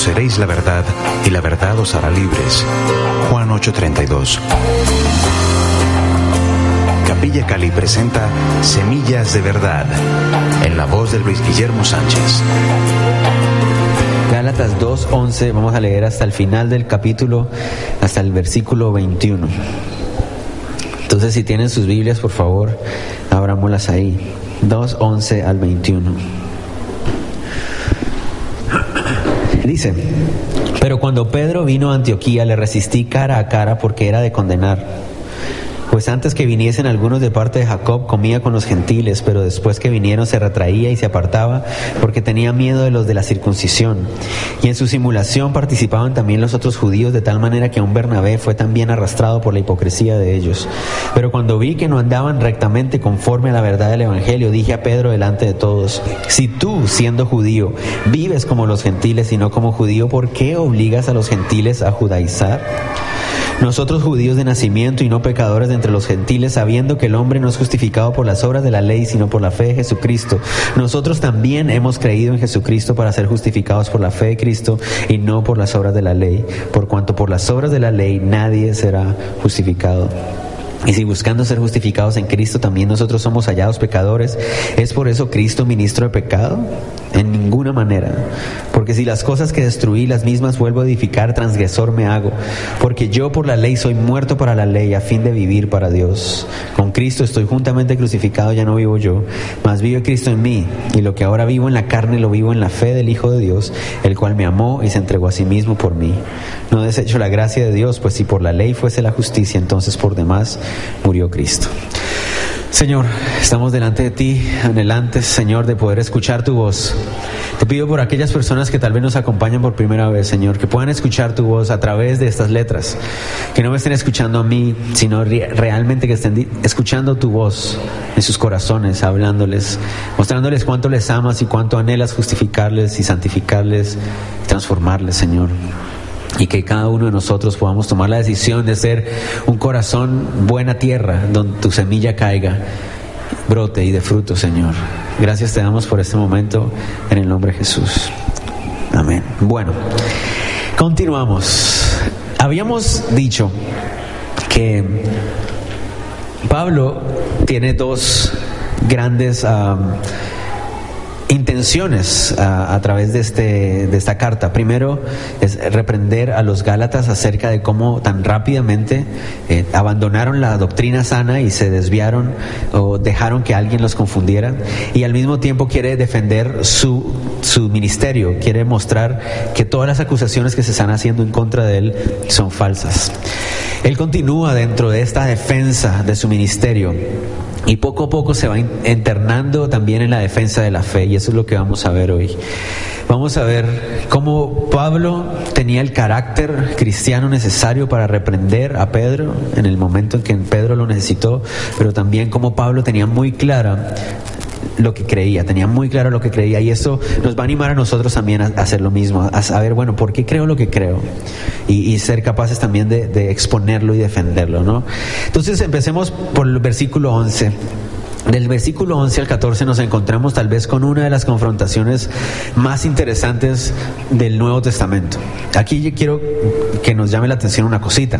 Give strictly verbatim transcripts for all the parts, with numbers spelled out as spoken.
conoceréis la verdad, y la verdad os hará libres. Juan ocho treinta y dos. Capilla Cali presenta Semillas de Verdad, en la voz de Luis Guillermo Sánchez. Gálatas dos once, vamos a leer hasta el final del capítulo, hasta el versículo veintiuno. Entonces, si tienen sus Biblias, por favor, abrámoslas ahí. dos once al veintiuno. Dice: pero cuando Pedro vino a Antioquía, le resistí cara a cara porque era de condenar. Pues antes que viniesen algunos de parte de Jacob, comía con los gentiles, pero después que vinieron se retraía y se apartaba porque tenía miedo de los de la circuncisión. Y en su simulación participaban también los otros judíos, de tal manera que aun Bernabé fue también arrastrado por la hipocresía de ellos. Pero cuando vi que no andaban rectamente conforme a la verdad del evangelio, dije a Pedro delante de todos: si tú, siendo judío, vives como los gentiles y no como judío, ¿por qué obligas a los gentiles a judaizar? Nosotros, judíos de nacimiento y no pecadores de entre los gentiles, sabiendo que el hombre no es justificado por las obras de la ley, sino por la fe de Jesucristo, nosotros también hemos creído en Jesucristo para ser justificados por la fe de Cristo y no por las obras de la ley, por cuanto por las obras de la ley nadie será justificado. Y si buscando ser justificados en Cristo también nosotros somos hallados pecadores, ¿es por eso Cristo ministro de pecado? En ninguna manera. Porque si las cosas que destruí las mismas vuelvo a edificar, transgresor me hago. Porque yo por la ley soy muerto para la ley, a fin de vivir para Dios. Con Cristo estoy juntamente crucificado, ya no vivo yo, mas vive Cristo en mí. Y lo que ahora vivo en la carne lo vivo en la fe del Hijo de Dios, el cual me amó y se entregó a sí mismo por mí. No desecho la gracia de Dios, pues si por la ley fuese la justicia, entonces por demás murió Cristo. Señor, estamos delante de ti, anhelantes, Señor, de poder escuchar tu voz. Te pido por aquellas personas que tal vez nos acompañan por primera vez, Señor, que puedan escuchar tu voz a través de estas letras, que no me estén escuchando a mí, sino re- realmente que estén di- escuchando tu voz en sus corazones, hablándoles, mostrándoles cuánto les amas y cuánto anhelas justificarles y santificarles y transformarles, Señor. Y que cada uno de nosotros podamos tomar la decisión de ser un corazón buena tierra, donde tu semilla caiga, brote y dé fruto, Señor. Gracias te damos por este momento, en el nombre de Jesús. Amén. Bueno, continuamos. Habíamos dicho que Pablo tiene dos grandes Um, intenciones a, a través de este de esta carta. Primero es reprender a los Gálatas acerca de cómo tan rápidamente eh, abandonaron la doctrina sana y se desviaron o dejaron que alguien los confundiera, y al mismo tiempo quiere defender su su ministerio, quiere mostrar que todas las acusaciones que se están haciendo en contra de él son falsas. Él continúa dentro de esta defensa de su ministerio y poco a poco se va internando también en la defensa de la fe, y eso es lo que vamos a ver hoy. Vamos a ver cómo Pablo tenía el carácter cristiano necesario para reprender a Pedro en el momento en que Pedro lo necesitó, pero también cómo Pablo tenía muy clara lo que creía, tenía muy claro lo que creía, y eso nos va a animar a nosotros también a, a hacer lo mismo, a saber, bueno, ¿por qué creo lo que creo? Y, y ser capaces también de, de exponerlo y defenderlo, ¿no? Entonces empecemos por el versículo once. Del versículo once al catorce nos encontramos tal vez con una de las confrontaciones más interesantes del Nuevo Testamento. Aquí yo quiero que nos llame la atención una cosita.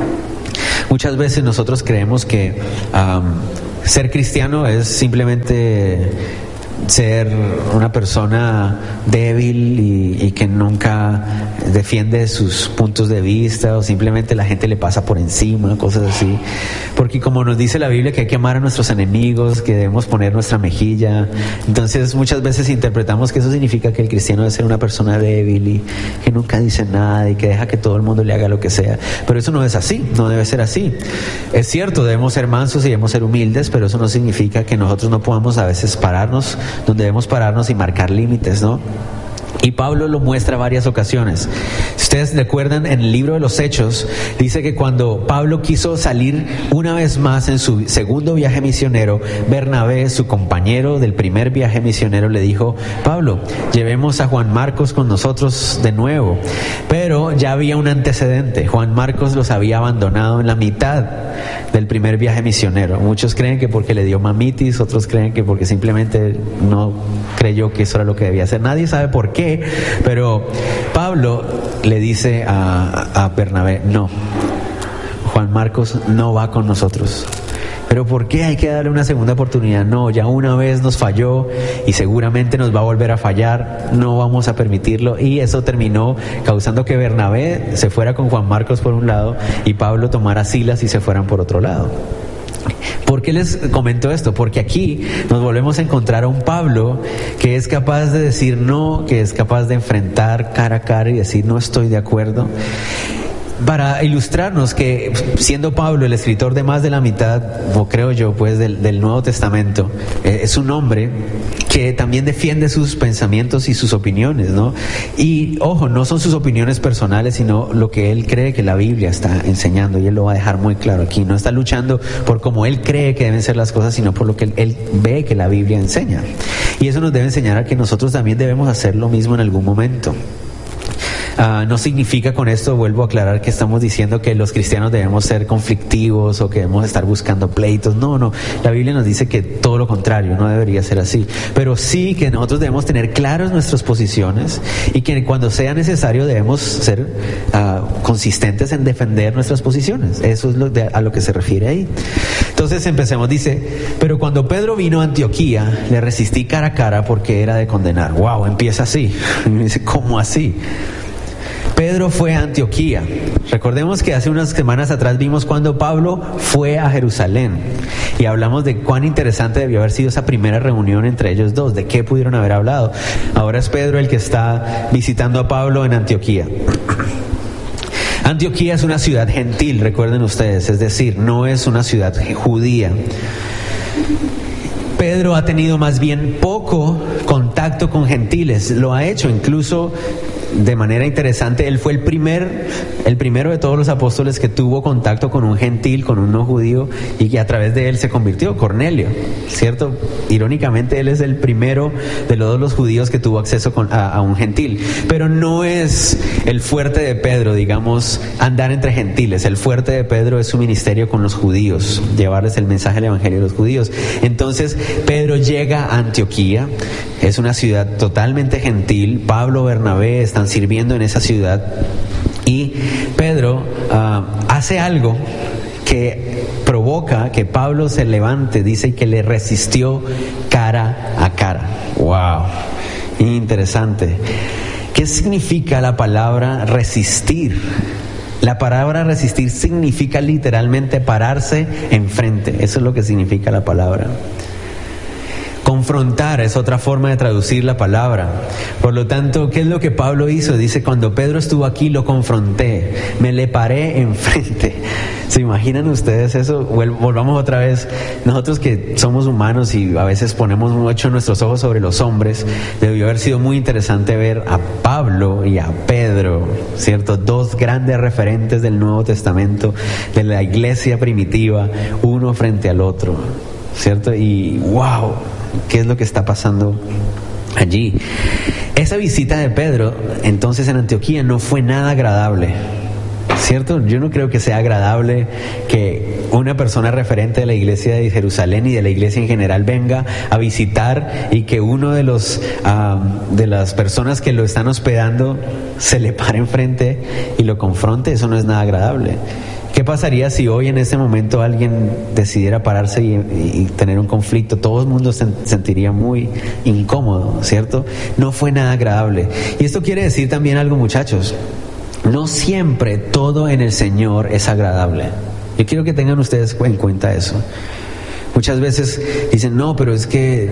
Muchas veces nosotros creemos que um, ser cristiano es simplemente ser una persona débil y, y que nunca defiende sus puntos de vista, o simplemente la gente le pasa por encima, cosas así. Porque como nos dice la Biblia que hay que amar a nuestros enemigos, que debemos poner nuestra mejilla, entonces muchas veces interpretamos que eso significa que el cristiano debe ser una persona débil y que nunca dice nada y que deja que todo el mundo le haga lo que sea. Pero eso no es así, no debe ser así. Es cierto, debemos ser mansos y debemos ser humildes, pero eso no significa que nosotros no podamos a veces pararnos donde debemos pararnos y marcar límites, ¿no? Y Pablo lo muestra varias ocasiones. Si ustedes recuerdan, en el libro de los Hechos dice que cuando Pablo quiso salir una vez más en su segundo viaje misionero, Bernabé, su compañero del primer viaje misionero, le dijo: Pablo, llevemos a Juan Marcos con nosotros de nuevo. Pero ya había un antecedente. Juan Marcos los había abandonado en la mitad del primer viaje misionero. Muchos creen que porque le dio mamitis, otros creen que porque simplemente no creyó que eso era lo que debía hacer. Nadie sabe por qué. qué? Pero Pablo le dice a, a Bernabé, no, Juan Marcos no va con nosotros. ¿Pero por qué hay que darle una segunda oportunidad? No, ya una vez nos falló y seguramente nos va a volver a fallar, no vamos a permitirlo. Y eso terminó causando que Bernabé se fuera con Juan Marcos por un lado y Pablo tomara a Silas y se fueran por otro lado. ¿Por qué les comento esto? Porque aquí nos volvemos a encontrar a un Pablo que es capaz de decir no, que es capaz de enfrentar cara a cara y decir no estoy de acuerdo. Para ilustrarnos que siendo Pablo el escritor de más de la mitad, o creo yo, pues del, del Nuevo Testamento, eh, es un hombre que también defiende sus pensamientos y sus opiniones, ¿no? Y ojo, no son sus opiniones personales, sino lo que él cree que la Biblia está enseñando, y él lo va a dejar muy claro aquí. No está luchando por cómo él cree que deben ser las cosas, sino por lo que él, él ve que la Biblia enseña. Y eso nos debe enseñar a que nosotros también debemos hacer lo mismo en algún momento. Uh, no significa con esto, vuelvo a aclarar, que estamos diciendo que los cristianos debemos ser conflictivos o que debemos estar buscando pleitos. No, no, la Biblia nos dice que todo lo contrario, no debería ser así. Pero sí que nosotros debemos tener claras nuestras posiciones y que cuando sea necesario debemos ser uh, consistentes en defender nuestras posiciones. Eso es lo de, a lo que se refiere ahí. Entonces empecemos, dice, pero cuando Pedro vino a Antioquía, le resistí cara a cara porque era de condenar. Wow, empieza así. Y me dice, ¿cómo así? Pedro fue a Antioquía. Recordemos que hace unas semanas atrás vimos cuando Pablo fue a Jerusalén y hablamos de cuán interesante debió haber sido esa primera reunión entre ellos dos, de qué pudieron haber hablado. Ahora es Pedro el que está visitando a Pablo en Antioquía. Antioquía es una ciudad gentil, recuerden ustedes, es decir, no es una ciudad judía. Pedro ha tenido más bien poco contacto con gentiles, lo ha hecho incluso de manera interesante. Él fue el primer, el primero de todos los apóstoles que tuvo contacto con un gentil, con un no judío, y que a través de él se convirtió, Cornelio, ¿cierto? Irónicamente, él es el primero de todos los judíos que tuvo acceso con, a, a un gentil. Pero no es el fuerte de Pedro, digamos, andar entre gentiles. El fuerte de Pedro es su ministerio con los judíos, llevarles el mensaje del evangelio a los judíos. Entonces, Pedro llega a Antioquía, es una ciudad totalmente gentil. Pablo, Bernabé están sirviendo en esa ciudad y Pedro uh, hace algo que provoca que Pablo se levante, dice que le resistió cara a cara. Wow, interesante. ¿Qué significa la palabra resistir? La palabra resistir significa literalmente pararse enfrente. Eso es lo que significa la palabra. Confrontar es otra forma de traducir la palabra. Por lo tanto, ¿qué es lo que Pablo hizo? Dice, cuando Pedro estuvo aquí lo confronté, me le paré enfrente. ¿Se imaginan ustedes eso? Volvamos otra vez. Nosotros que somos humanos y a veces ponemos mucho nuestros ojos sobre los hombres, debió haber sido muy interesante ver a Pablo y a Pedro, ¿cierto? Dos grandes referentes del Nuevo Testamento, de la iglesia primitiva, uno frente al otro, ¿cierto? Y wow, ¿qué es lo que está pasando allí? Esa visita de Pedro entonces en Antioquía no fue nada agradable, ¿cierto? Yo no creo que sea agradable que una persona referente de la iglesia de Jerusalén y de la iglesia en general venga a visitar y que uno de los um, de las personas que lo están hospedando se le pare enfrente y lo confronte. Eso no es nada agradable. ¿Qué pasaría si hoy en este momento alguien decidiera pararse y, y tener un conflicto? Todo el mundo se sentiría muy incómodo, ¿cierto? No fue nada agradable. Y esto quiere decir también algo, muchachos. No siempre todo en el Señor es agradable. Yo quiero que tengan ustedes en cuenta eso. Muchas veces dicen, no, pero es que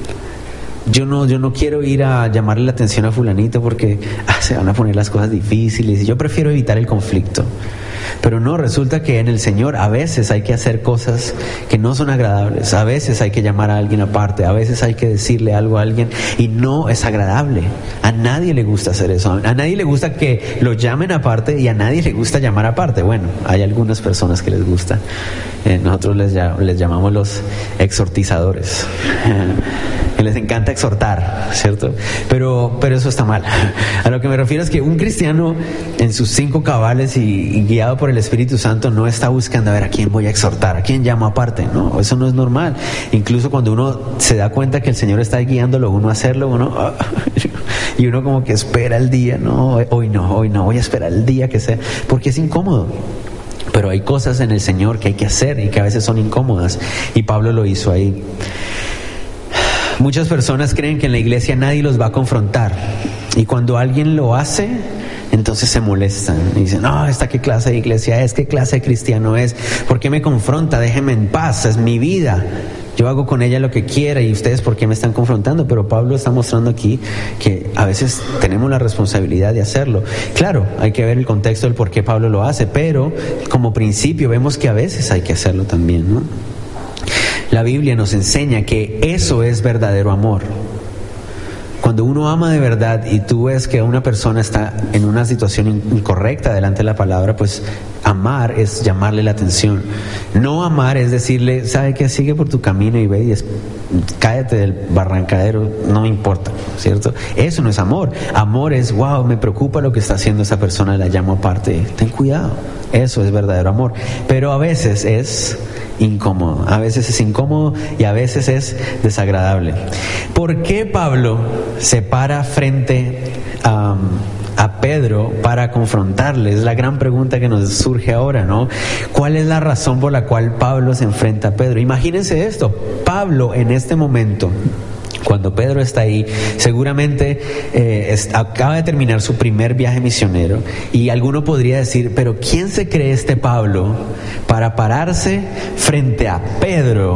yo no, yo no quiero ir a llamarle la atención a fulanito porque ah, se van a poner las cosas difíciles y yo prefiero evitar el conflicto. Pero no, resulta que en el Señor a veces hay que hacer cosas que no son agradables, a veces hay que llamar a alguien aparte, a veces hay que decirle algo a alguien y no es agradable. A nadie le gusta hacer eso, a nadie le gusta que lo llamen aparte y a nadie le gusta llamar aparte. Bueno, hay algunas personas que les gusta, eh, nosotros les, les llamamos los exhortizadores. que les encanta exhortar, ¿cierto? Pero, pero eso está mal. A lo que me refiero es que un cristiano en sus cinco cabales y, y guiado por el Espíritu Santo no está buscando a ver a quién voy a exhortar, a quién llamo aparte. No, eso no es normal. Incluso cuando uno se da cuenta que el Señor está guiándolo uno a hacerlo, uno y uno como que espera el día, no, hoy no, hoy no, voy a esperar el día que sea, porque es incómodo. Pero hay cosas en el Señor que hay que hacer y que a veces son incómodas, y Pablo lo hizo ahí. Muchas personas creen que en la iglesia nadie los va a confrontar, y cuando alguien lo hace, entonces se molestan y dicen, no, ¿esta qué clase de iglesia es? ¿Qué clase de cristiano es? ¿Por qué me confronta? Déjeme en paz, es mi vida. Yo hago con ella lo que quiera y ustedes ¿por qué me están confrontando? Pero Pablo está mostrando aquí que a veces tenemos la responsabilidad de hacerlo. Claro, hay que ver el contexto del por qué Pablo lo hace, pero como principio vemos que a veces hay que hacerlo también, ¿no? La Biblia nos enseña que eso es verdadero amor. Cuando uno ama de verdad y tú ves que una persona está en una situación incorrecta delante de la palabra, pues amar es llamarle la atención. No amar es decirle, ¿sabe qué? Sigue por tu camino y ve y es, cállate del barrancadero, no me importa, ¿cierto? Eso no es amor. Amor es, wow, me preocupa lo que está haciendo esa persona, la llamo aparte. Ten cuidado, eso es verdadero amor. Pero a veces es incómodo, a veces es incómodo y a veces es desagradable. ¿Por qué Pablo se para frente a, a Pedro para confrontarle? Es la gran pregunta que nos surge ahora, ¿no? ¿Cuál es la razón por la cual Pablo se enfrenta a Pedro? Imagínense esto, Pablo en este momento, cuando Pedro está ahí, seguramente eh, es, acaba de terminar su primer viaje misionero, y alguno podría decir, pero ¿quién se cree este Pablo para pararse frente a Pedro,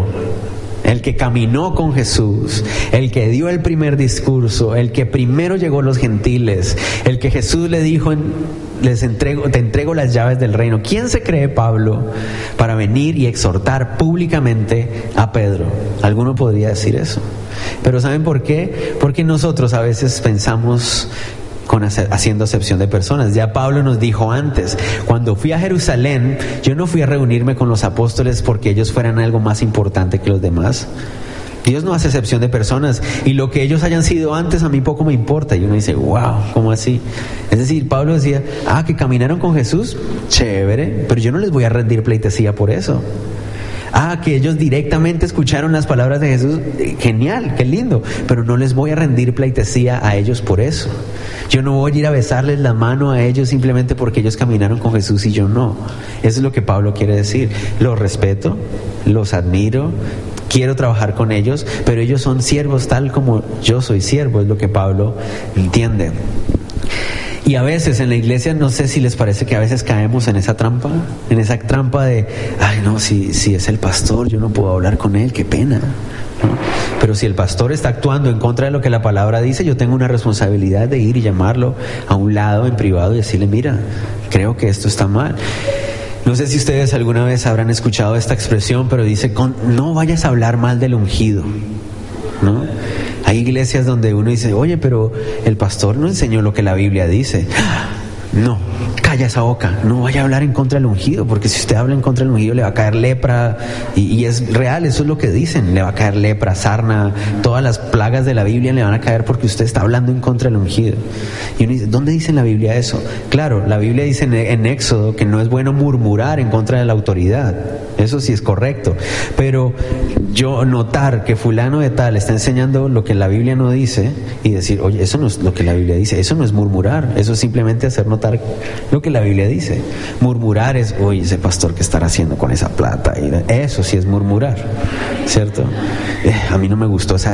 el que caminó con Jesús, el que dio el primer discurso, el que primero llegó a los gentiles, el que Jesús le dijo en, les entrego, te entrego las llaves del reino? ¿Quién se cree Pablo para venir y exhortar públicamente a Pedro? Alguno podría decir eso. Pero ¿saben por qué? Porque nosotros a veces pensamos con hacer, haciendo acepción de personas. Ya Pablo nos dijo antes, cuando fui a Jerusalén, yo no fui a reunirme con los apóstoles porque ellos fueran algo más importante que los demás. Dios no hace excepción de personas, y lo que ellos hayan sido antes a mí poco me importa. Y uno dice, wow, ¿cómo así? Es decir, Pablo decía, ah, que caminaron con Jesús, chévere, pero yo no les voy a rendir pleitesía por eso. Ah, que ellos directamente escucharon las palabras de Jesús, genial, qué lindo, pero no les voy a rendir pleitesía a ellos por eso. Yo no voy a ir a besarles la mano a ellos simplemente porque ellos caminaron con Jesús y yo no. Eso es lo que Pablo quiere decir. Los respeto, los admiro, quiero trabajar con ellos, pero ellos son siervos tal como yo soy siervo, es lo que Pablo entiende. Y a veces en la iglesia, no sé si les parece que a veces caemos en esa trampa, en esa trampa de, ay no, si, si es el pastor, yo no puedo hablar con él, qué pena, ¿no? Pero si el pastor está actuando en contra de lo que la palabra dice, yo tengo una responsabilidad de ir y llamarlo a un lado en privado y decirle, mira, creo que esto está mal. No sé si ustedes alguna vez habrán escuchado esta expresión, pero dice, no vayas a hablar mal del ungido, ¿no? Hay iglesias donde uno dice, oye, pero el pastor no enseñó lo que la Biblia dice. No, calla esa boca, no vaya a hablar en contra del ungido, porque si usted habla en contra del ungido le va a caer lepra, y, y es real, eso es lo que dicen, le va a caer lepra, sarna, todas las plagas de la Biblia le van a caer porque usted está hablando en contra del ungido. Y uno dice, ¿dónde dice en la Biblia eso? Claro, la Biblia dice en, en Éxodo que no es bueno murmurar en contra de la autoridad, eso sí es correcto, pero yo notar que fulano de tal está enseñando lo que la Biblia no dice y decir, oye, eso no es lo que la Biblia dice, eso no es murmurar, eso es simplemente hacer notar lo que la Biblia dice. Murmurar es, oye, ese pastor que estará haciendo con esa plata, y eso sí es murmurar, ¿cierto? Eh, a mí no me gustó esa,